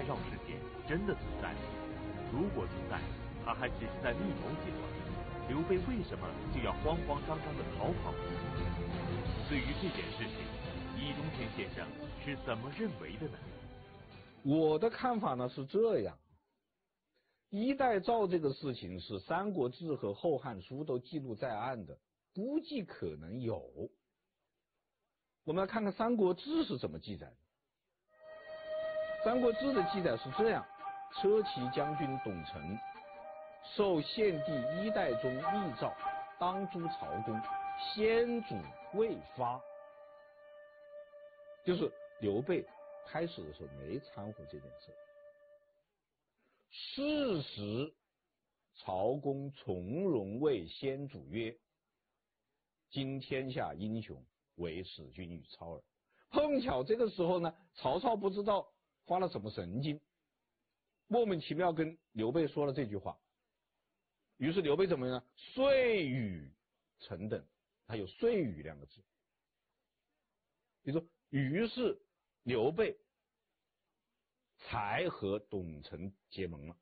赵事件真的存在？如果存在，他还只是在密谋阶段，刘备为什么就要慌慌张张的逃跑呢？对于这件事情，易中天先生是怎么认为的呢？ 我的看法呢是这样，一代赵这个事情是《三国志》和《后汉书》都记录在案的，估计可能有。我们来看看《三国志》是怎么记载的。《三国志》的记载是这样：车骑将军董承受献帝一代中密诏，当诛曹公，先主未发。就是刘备开始的时候没掺和这件事。事实曹公从容谓先主曰：今天下英雄，唯使君与操耳。碰巧这个时候呢，曹操不知道发了什么神经，莫名其妙跟刘备说了这句话。于是刘备怎么样呢？遂与臣等，他有遂与两个字。比如说，于是刘备才和董承结盟了。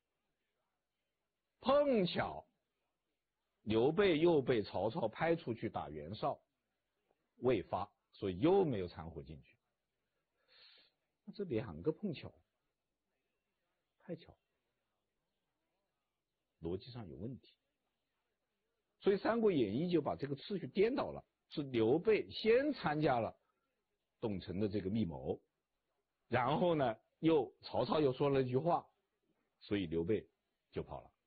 碰巧刘备又被曹操派出去打袁绍，未发，所以又没有掺和进去。那这两个碰巧太巧，逻辑上有问题。所以《三国演义》就把这个次序颠倒了，是刘备先参加了董承的这个密谋，然后呢曹操又说了一句话，所以刘备就跑了。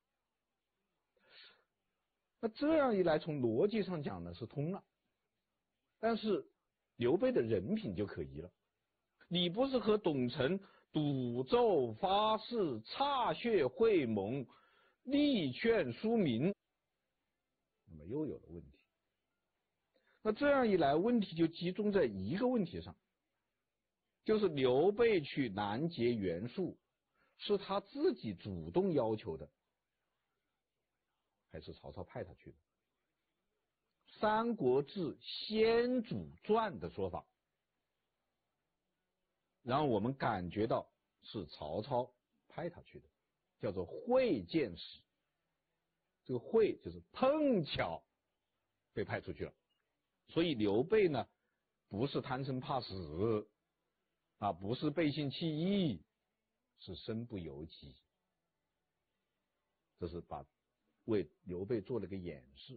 那这样一来，从逻辑上讲呢是通了，但是刘备的人品就可疑了。你不是和董承赌咒发誓，歃血会盟，力劝书民，那么又有了问题。那这样一来，问题就集中在一个问题上，就是刘备去南结袁术是他自己主动要求的，还是曹操派他去的？《三国志·先主传》的说法让我们感觉到是曹操派他去的，叫做会见使。这个会就是碰巧被派出去了，所以刘备呢不是贪生怕死不是背信弃义，是身不由己。这是为刘备做了个演示。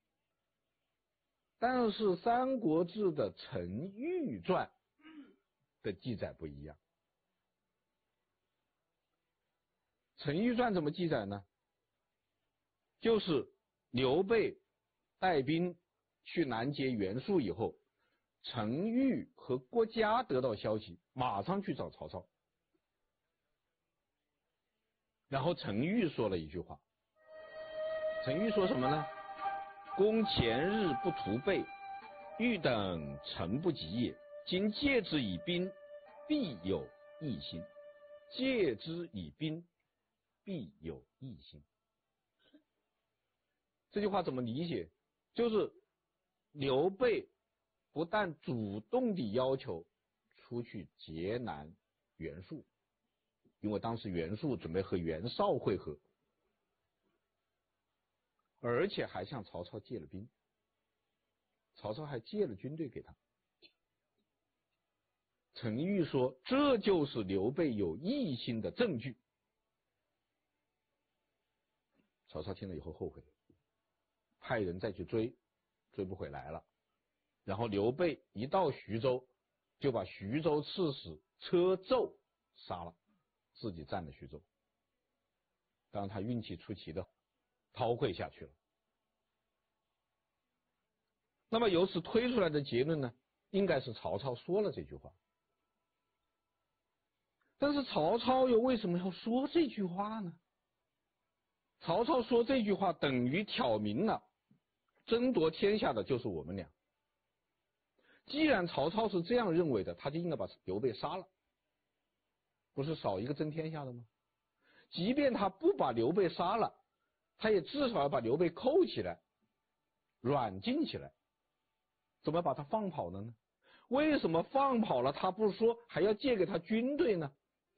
但是《三国志》的陈玉传的记载不一样。陈玉传怎么记载呢？就是刘备带兵去南结袁术以后，陈玉和郭嘉得到消息，马上去找曹操。然后陈玉说了一句话，陈玉说什么呢？公前日不图备，欲等臣不及也。今戒之以兵，必有异心。戒之以兵，必有异心。这句话怎么理解？就是刘备不但主动地要求出去劫南袁术，因为当时袁术准备和袁绍会合，而且还向曹操借了兵，曹操还借了军队给他。陈玉说这就是刘备有异心的证据。曹操听了以后后悔，派人再去追不回来了。然后刘备一到徐州，就把徐州刺史车胄杀了，自己占了徐州。当然他运气出奇的韬晦下去了。那么由此推出来的结论呢，应该是曹操说了这句话。但是曹操又为什么要说这句话呢？曹操说这句话等于挑明了争夺天下的就是我们俩。既然曹操是这样认为的，他就应该把刘备杀了，不是少一个争天下的吗？即便他不把刘备杀了，他也至少要把刘备扣起来，软禁起来。怎么把他放跑了呢？为什么放跑了他不说还要借给他军队呢？